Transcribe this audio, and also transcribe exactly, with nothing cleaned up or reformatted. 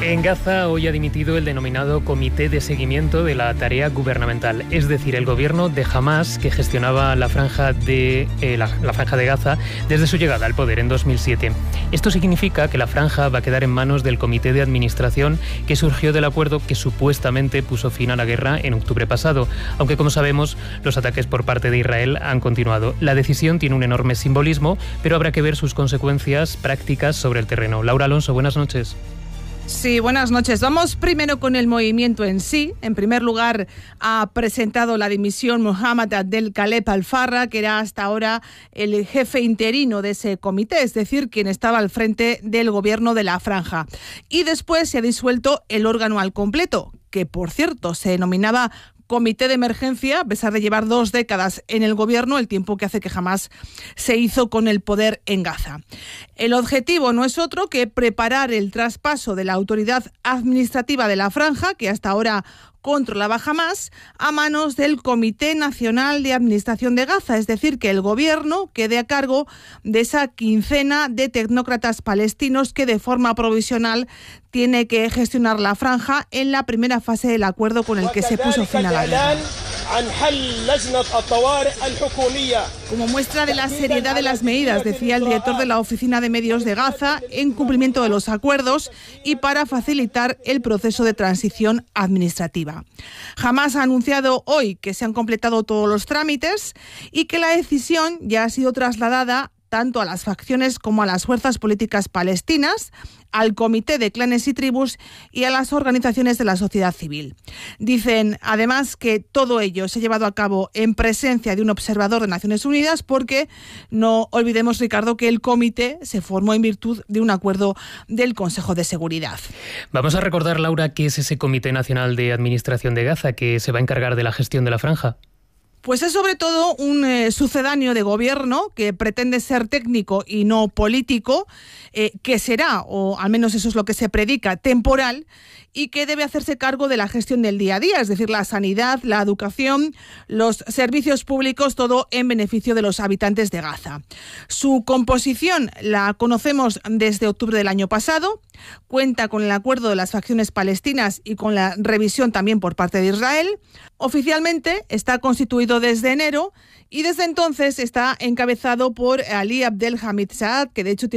En Gaza hoy ha dimitido el denominado Comité de Seguimiento de la Tarea Gubernamental, es decir, el gobierno de Hamás, que gestionaba la franja de, eh, la, la franja de Gaza desde su llegada al poder en dos mil siete. Esto significa que la franja va a quedar en manos del Comité de Administración que surgió del acuerdo que supuestamente puso fin a la guerra en octubre pasado, aunque como sabemos los ataques por parte de Israel han continuado. La decisión tiene un enorme simbolismo, pero habrá que ver sus consecuencias prácticas sobre el terreno. Laura Alonso, buenas noches. Sí, buenas noches. Vamos primero con el movimiento en sí. En primer lugar, ha presentado la dimisión Mohammad Abdel Khaleb Al-Farra, que era hasta ahora el jefe interino de ese comité, es decir, quien estaba al frente del gobierno de la franja. Y después se ha disuelto el órgano al completo, que por cierto se denominaba Comité de Emergencia, a pesar de llevar dos décadas en el gobierno, el tiempo que hace que jamás se hizo con el poder en Gaza. El objetivo no es otro que preparar el traspaso de la autoridad administrativa de la franja, que hasta ahora controlaba Hamás, a manos del Comité Nacional de Administración de Gaza, es decir, que el gobierno quede a cargo de esa quincena de tecnócratas palestinos que de forma provisional tiene que gestionar la franja en la primera fase del acuerdo con el que se puso fin a la guerra. Como muestra de la seriedad de las medidas, decía el director de la Oficina de Medios de Gaza, en cumplimiento de los acuerdos y para facilitar el proceso de transición administrativa. Hamás ha anunciado hoy que se han completado todos los trámites y que la decisión ya ha sido trasladada tanto a las facciones como a las fuerzas políticas palestinas, al Comité de Clanes y Tribus y a las organizaciones de la sociedad civil. Dicen, además, que todo ello se ha llevado a cabo en presencia de un observador de Naciones Unidas porque, no olvidemos, Ricardo, que el comité se formó en virtud de un acuerdo del Consejo de Seguridad. Vamos a recordar, Laura, qué es ese Comité Nacional de Administración de Gaza que se va a encargar de la gestión de la franja. Pues es sobre todo un eh, sucedáneo de gobierno que pretende ser técnico y no político, eh, que será, o al menos eso es lo que se predica, temporal, y que debe hacerse cargo de la gestión del día a día, es decir, la sanidad, la educación, los servicios públicos, todo en beneficio de los habitantes de Gaza. Su composición la conocemos desde octubre del año pasado, cuenta con el acuerdo de las facciones palestinas y con la revisión también por parte de Israel. Oficialmente está constituido desde enero y desde entonces está encabezado por Ali Abdel Hamid Saad, que de hecho tiene